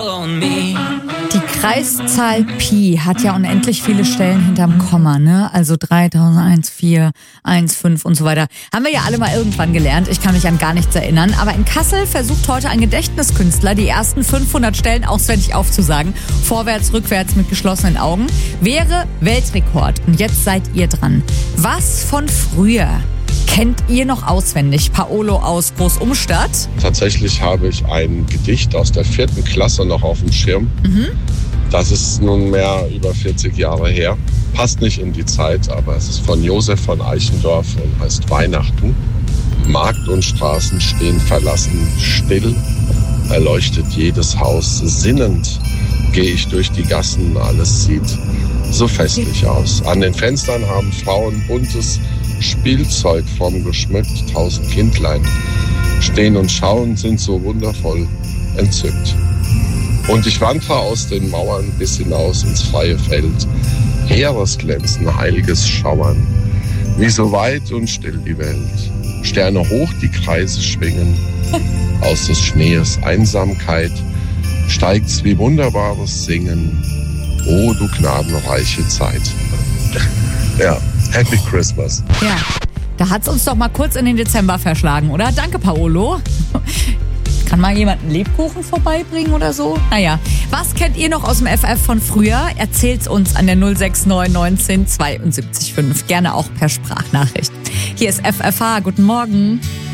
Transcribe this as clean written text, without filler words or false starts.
Die Kreiszahl Pi hat ja unendlich viele Stellen hinterm Komma, ne? Also 3001, 4, 1, 5 und so weiter. Haben wir ja alle mal irgendwann gelernt. Ich kann mich an gar nichts erinnern. Aber in Kassel versucht heute ein Gedächtniskünstler, die ersten 500 Stellen auswendig aufzusagen. Vorwärts, rückwärts mit geschlossenen Augen. Wäre Weltrekord. Und jetzt seid ihr dran. Was von früher kennt ihr noch auswendig? Paolo aus Großumstadt. Tatsächlich habe ich ein Gedicht aus der 4. Klasse noch auf dem Schirm. Das ist nunmehr über 40 Jahre her. Passt nicht in die Zeit, aber es ist von Josef von Eichendorff und heißt Weihnachten. Markt und Straßen stehen verlassen, still, erleuchtet jedes Haus. Sinnend gehe ich durch die Gassen, alles sieht so festlich aus. An den Fenstern haben Frauen buntes Spielzeug vom geschmückt, 1000 Kindlein stehen und schauen, sind so wundervoll entzückt. Und ich wandere aus den Mauern bis hinaus ins freie Feld. Heeresglänzen, heiliges Schauern, wie so weit und still die Welt. Sterne hoch, die Kreise schwingen, aus des Schnees Einsamkeit steigt's wie wunderbares Singen. O du gnadenreiche Zeit. Ja, Happy Christmas. Ja, da hat's uns doch mal kurz in den Dezember verschlagen, oder? Danke, Paolo. Kann mal jemand einen Lebkuchen vorbeibringen oder so? Naja, was kennt ihr noch aus dem FF von früher? Erzählt's uns an der 069 19 72 5. Gerne auch per Sprachnachricht. Hier ist FFH. Guten Morgen.